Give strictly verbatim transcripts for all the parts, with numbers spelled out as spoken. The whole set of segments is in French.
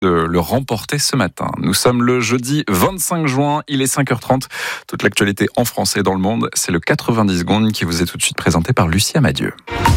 de le remporter ce matin. Nous sommes le jeudi vingt-cinq juin, il est cinq heures trente. Toute l'actualité en français et dans le monde, c'est le quatre-vingt-dix secondes qui vous est tout de suite présenté par Lucie Amadieu.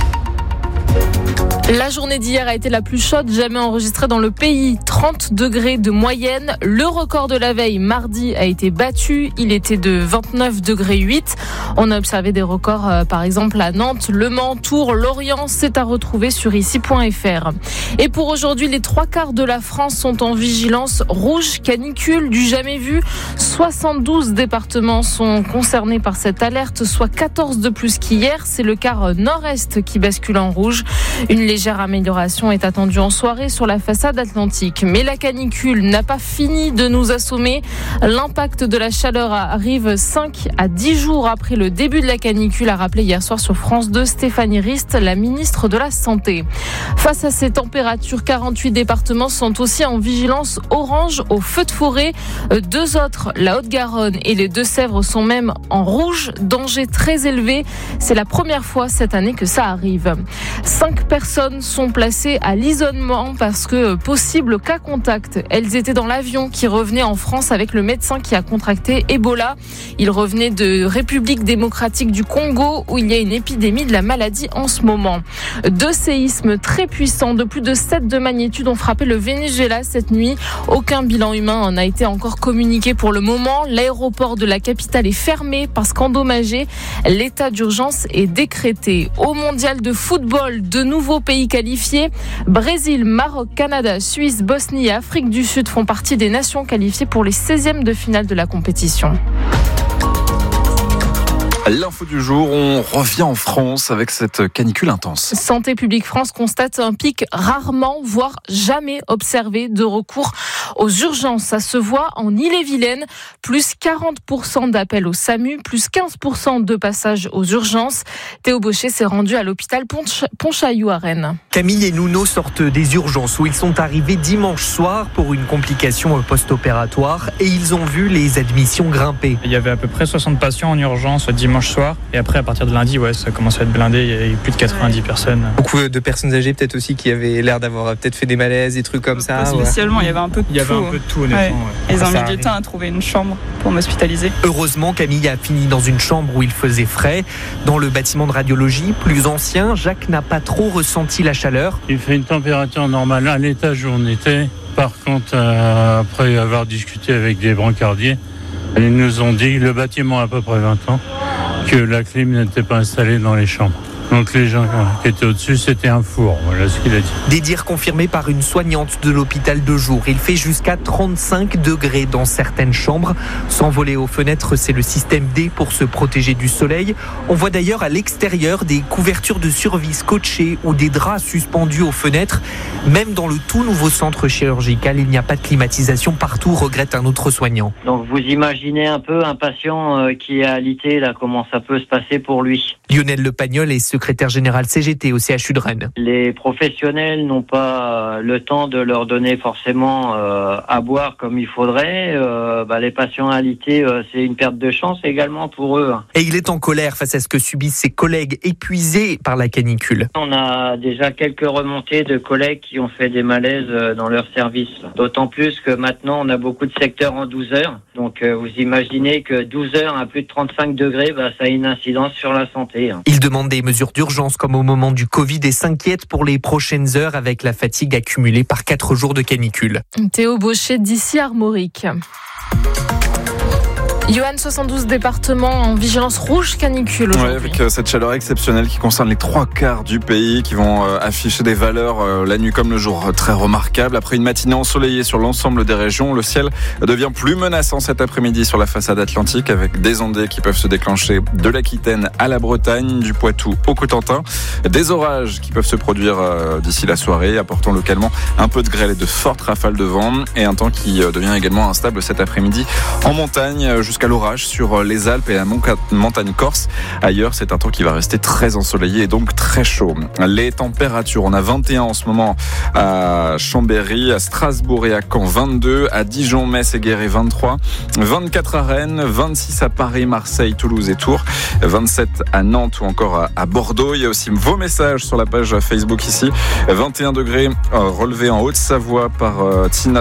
La journée d'hier a été la plus chaude jamais enregistrée dans le pays. trente degrés de moyenne. Le record de la veille, mardi, a été battu. Il était de vingt-neuf degrés huit. On a observé des records, euh, par exemple, à Nantes, Le Mans, Tours, Lorient. C'est à retrouver sur ici point f r. Et pour aujourd'hui, les trois quarts de la France sont en vigilance rouge, canicule, du jamais vu. soixante-douze départements sont concernés par cette alerte, soit quatorze de plus qu'hier. C'est le quart nord-est qui bascule en rouge. Une légère amélioration est attendue en soirée sur la façade atlantique. Mais la canicule n'a pas fini de nous assommer. L'impact de la chaleur arrive cinq à dix jours après le début de la canicule, a rappelé hier soir sur France deux Stéphanie Rist, la ministre de la Santé. Face à ces températures, quarante-huit départements sont aussi en vigilance orange au feu de forêt. Deux autres, la Haute-Garonne et les Deux-Sèvres, sont même en rouge, danger très élevé. C'est la première fois cette année que ça arrive. Cinq personnes sont placées à l'isolement parce que possible cas contact. Elles étaient dans l'avion qui revenait en France avec le médecin qui a contracté Ebola. Il revenait de République démocratique du Congo où il y a une épidémie de la maladie en ce moment. Deux séismes très puissants de plus de sept de magnitude ont frappé le Venezuela cette nuit. Aucun bilan humain n'a été encore communiqué pour le moment. L'aéroport de la capitale est fermé parce qu'endommagé. L'état d'urgence est décrété. Au mondial de football, de nouveaux pays qualifiés. Brésil, Maroc, Canada, Suisse, Bosnie et Afrique du Sud font partie des nations qualifiées pour les seizièmes de finale de la compétition. L'info du jour, on revient en France avec cette canicule intense. Santé publique France constate un pic rarement, voire jamais observé de recours aux urgences. Ça se voit en Ille-et-Vilaine, plus quarante pour cent d'appels au SAMU, plus quinze pour cent de passages aux urgences. Théo Bauchet s'est rendu à l'hôpital Pontchaillou à Rennes. Camille et Nuno sortent des urgences où ils sont arrivés dimanche soir pour une complication post-opératoire et ils ont vu les admissions grimper. Il y avait à peu près soixante patients en urgence dimanche soir et après à partir de lundi ouais, ça commence à être blindé, il y a eu plus de quatre-vingt-dix personnes. Beaucoup de personnes âgées peut-être aussi qui avaient l'air d'avoir peut-être fait des malaises, des trucs comme ça. Spécialement, ouais. il y avait un peu de tout. Il y avait un peu de tout honnêtement. Ouais. Ouais. Ils ont mis du temps à trouver une chambre pour m'hospitaliser. Heureusement, Camille a fini dans une chambre où il faisait frais. Dans le bâtiment de radiologie, plus ancien, Jacques n'a pas trop ressenti la chaleur. Il fait une température normale à l'étage où on était. Par contre, euh, après avoir discuté avec des brancardiers, ils nous ont dit, le bâtiment a à peu près vingt ans, que la clim n'était pas installée dans les chambres. Donc les gens qui étaient au-dessus, c'était un four, voilà ce qu'il a dit. Des dires confirmés par une soignante de l'hôpital de jour. Il fait jusqu'à trente-cinq degrés dans certaines chambres. S'envoler aux fenêtres, c'est le système D pour se protéger du soleil. On voit d'ailleurs à l'extérieur des couvertures de survie scotchées ou des draps suspendus aux fenêtres. Même dans le tout nouveau centre chirurgical, il n'y a pas de climatisation partout, regrette un autre soignant. Donc vous imaginez un peu un patient qui est alité, là, comment ça peut se passer pour lui. Lionel Le Pagnol est secrétaire général C G T au C H U de Rennes. Les professionnels n'ont pas le temps de leur donner forcément euh, à boire comme il faudrait. Euh, bah, les patients alités, euh, c'est une perte de chance également pour eux. Et il est en colère face à ce que subissent ses collègues épuisés par la canicule. On a déjà quelques remontées de collègues qui ont fait des malaises dans leur service. D'autant plus que maintenant on a beaucoup de secteurs en douze heures. Donc euh, vous imaginez que douze heures à plus de trente-cinq degrés, bah, ça a une incidence sur la santé. Il demande des mesures d'urgence comme au moment du Covid et s'inquiète pour les prochaines heures avec la fatigue accumulée par quatre jours de canicule. Théo Bauchet d'ici Armorique. Johan, soixante-douze départements en vigilance rouge canicule aujourd'hui. Ouais, avec euh, cette chaleur exceptionnelle qui concerne les trois quarts du pays, qui vont euh, afficher des valeurs euh, la nuit comme le jour, euh, très remarquables. Après une matinée ensoleillée sur l'ensemble des régions, le ciel devient plus menaçant cet après-midi sur la façade atlantique, avec des ondées qui peuvent se déclencher de l'Aquitaine à la Bretagne, du Poitou au Cotentin. Des orages qui peuvent se produire euh, d'ici la soirée, apportant localement un peu de grêle et de fortes rafales de vent. Et un temps qui euh, devient également instable cet après-midi en montagne, euh, jusqu'à l'orage sur les Alpes et la montagne corse. Ailleurs, c'est un temps qui va rester très ensoleillé et donc très chaud. Les températures, on a vingt et un en ce moment à Chambéry, à Strasbourg et à Caen, vingt-deux, à Dijon, Metz et Guéret, vingt-trois, vingt-quatre à Rennes, vingt-six à Paris, Marseille, Toulouse et Tours, vingt-sept à Nantes ou encore à Bordeaux. Il y a aussi vos messages sur la page Facebook ici. vingt et un degrés relevés en Haute-Savoie par Tina